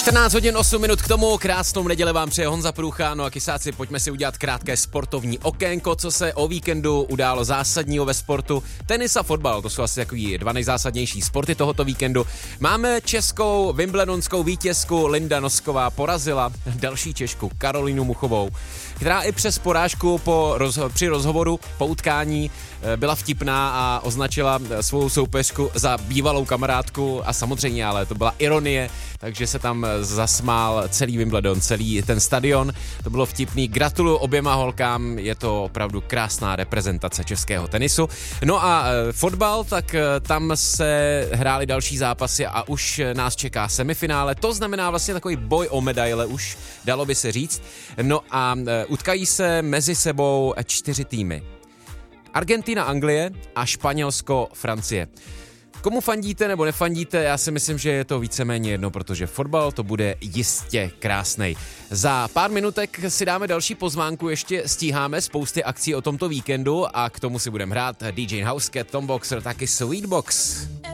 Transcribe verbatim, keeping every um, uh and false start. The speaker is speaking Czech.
čtrnáct hodin osm minut k tomu, krásnou neděli vám přeje Honza Průcha, no a kysáci, pojďme si udělat krátké sportovní okénko, co se o víkendu událo zásadního ve sportu. Tenis a fotbal, to jsou asi takový dva nejzásadnější sporty tohoto víkendu. Máme českou wimbledonskou vítězku, Linda Nosková porazila další Češku Karolínu Muchovou, která i přes porážku po rozho- při rozhovoru po utkání byla vtipná a označila svou soupeřku za bývalou kamarádku a samozřejmě, ale to byla ironie, takže se tam zasmál celý Wimbledon, celý ten stadion. To bylo vtipný. Gratuluju oběma holkám, je to opravdu krásná reprezentace českého tenisu. No a e, fotbal, tak e, tam se hrály další zápasy a už nás čeká semifinále. To znamená vlastně takový boj o medaile už, dalo by se říct. No a e, utkají se mezi sebou čtyři týmy. Argentina, Anglie a Španělsko, Francie. Komu fandíte nebo nefandíte, já si myslím, že je to víceméně jedno, protože fotbal to bude jistě krásnej. Za pár minutek si dáme další pozvánku, ještě stíháme spousty akcí o tomto víkendu a k tomu si budeme hrát D J Housecat, Tom Boxer, taky Sweetbox.